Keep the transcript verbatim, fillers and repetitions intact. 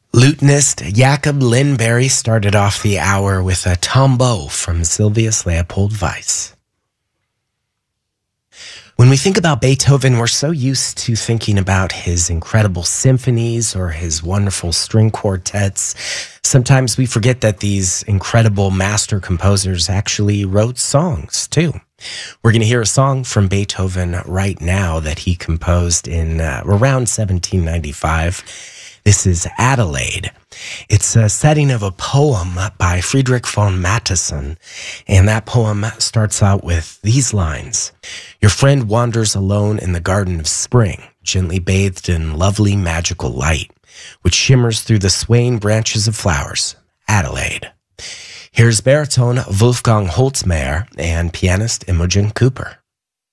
Lutenist Jakob Lindberg started off the hour with a tombeau from Sylvius Leopold Weiss. When we think about Beethoven, we're so used to thinking about his incredible symphonies or his wonderful string quartets. Sometimes we forget that these incredible master composers actually wrote songs too. We're going to hear a song from Beethoven right now that he composed in uh, around seventeen ninety-five. This is Adelaide. It's a setting of a poem by Friedrich von Mattheson, and that poem starts out with these lines. Your friend wanders alone in the garden of spring, gently bathed in lovely magical light, which shimmers through the swaying branches of flowers. Adelaide. Here's baritone Wolfgang Holzmeier and pianist Imogen Cooper.